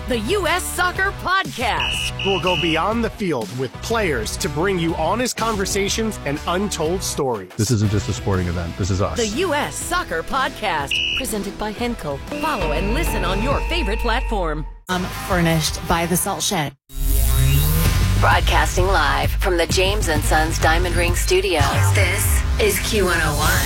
the U.S. Soccer Podcast. We'll go beyond the field with players to bring you honest conversations and untold stories. This isn't just a sporting event. This is us. The U.S. Soccer Podcast, presented by Henkel. Follow and listen on your favorite platform. Furnished by The Salt Shed. Broadcasting live from the James & Sons Diamond Ring Studios. This is Q101.